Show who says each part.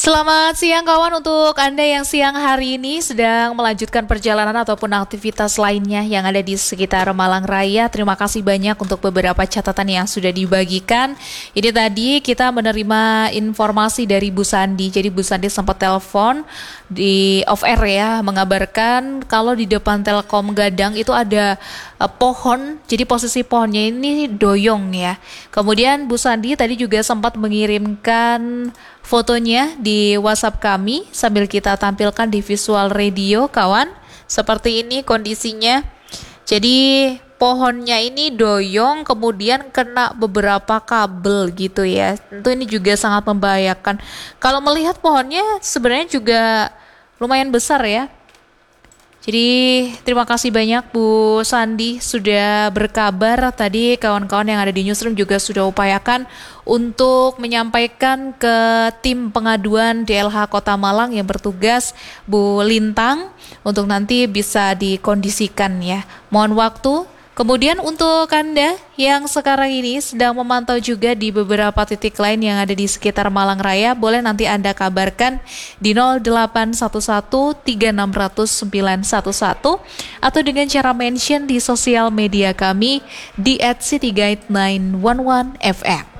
Speaker 1: Selamat siang kawan, untuk Anda yang siang hari ini sedang melanjutkan perjalanan ataupun aktivitas lainnya yang ada di sekitar Malang Raya. Terima kasih banyak untuk beberapa catatan yang sudah dibagikan. Ini tadi kita menerima informasi dari Bu Sandi. Jadi Bu Sandi sempat telepon di off air ya, mengabarkan kalau di depan Telkom Gadang itu ada pohon. Jadi posisi pohonnya ini doyong ya. Kemudian Bu Sandi tadi juga sempat mengirimkan fotonya di WhatsApp kami sambil kita tampilkan di visual radio kawan. Seperti ini kondisinya. Jadi pohonnya ini doyong kemudian kena beberapa kabel gitu ya. Tentu ini juga sangat membahayakan. Kalau melihat pohonnya sebenarnya juga lumayan besar ya. Jadi terima kasih banyak Bu Sandi sudah berkabar. Tadi kawan-kawan yang ada di Newsroom juga sudah upayakan untuk menyampaikan ke tim pengaduan DLH Kota Malang yang bertugas, Bu Lintang, untuk nanti bisa dikondisikan ya. Mohon waktu. Kemudian untuk Anda yang sekarang ini sedang memantau juga di beberapa titik lain yang ada di sekitar Malang Raya, boleh nanti Anda kabarkan di 081136000911 atau dengan cara mention di sosial media kami di @citygate911fm.